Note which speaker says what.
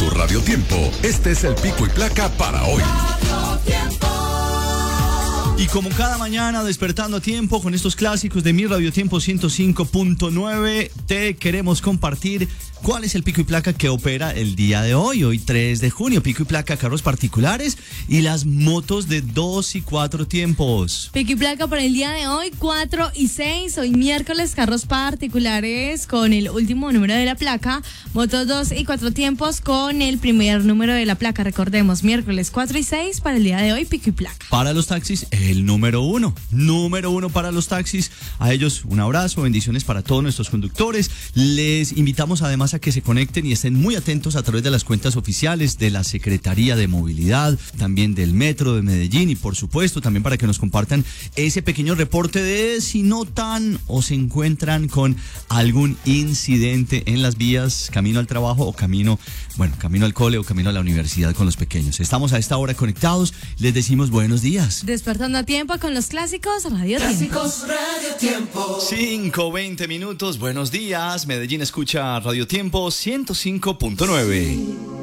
Speaker 1: tu Radio Tiempo, este es el pico y placa para hoy.
Speaker 2: Y como cada mañana, despertando a tiempo con estos clásicos de Mi Radio Tiempo 105.9, te queremos compartir cuál es el pico y placa que opera el día de hoy 3 de junio. Pico y placa, carros particulares y las motos de 2 y 4 tiempos.
Speaker 3: Pico y placa para el día de hoy, 4 y 6. Hoy miércoles, carros particulares con el último número de la placa. Motos 2 y 4 tiempos con el primer número de la placa. Recordemos, miércoles 4 y 6 para el día de hoy, pico y placa.
Speaker 2: Para los taxis, el número uno para los taxis. A ellos un abrazo, bendiciones para todos nuestros conductores. Les invitamos además a que se conecten y estén muy atentos a través de las cuentas oficiales de la Secretaría de Movilidad, también del Metro de Medellín y por supuesto también para que nos compartan ese pequeño reporte de si notan o se encuentran con algún incidente en las vías, camino al trabajo o camino al cole o camino a la universidad con los pequeños. Estamos a esta hora conectados, les decimos buenos días.
Speaker 3: Despertando a tiempo con los clásicos Radio
Speaker 4: Tiempo.
Speaker 2: 5:20 minutos, buenos días. Medellín escucha Radio Tiempo 105.9.